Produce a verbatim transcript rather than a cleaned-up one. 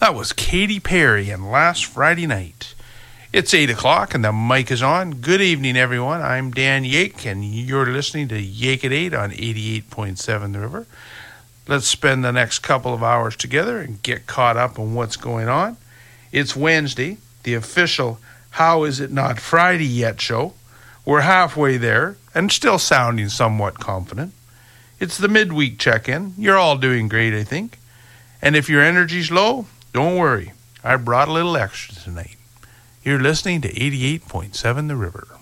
That was Katy Perry and Last Friday Night. It's eight o'clock and the mic is on. Good evening, everyone. I'm Dan Yake, and you're listening to Yake at eight on eighty-eight point seven The River. Let's spend the next couple of hours together and get caught up on what's going on. It's Wednesday, the official How Is It Not Friday Yet show. We're halfway there and still sounding somewhat confident. It's the midweek check-in. You're all doing great, I think. And if your energy's low, don't worry. I brought a little extra tonight. You're listening to eighty-eight point seven The River.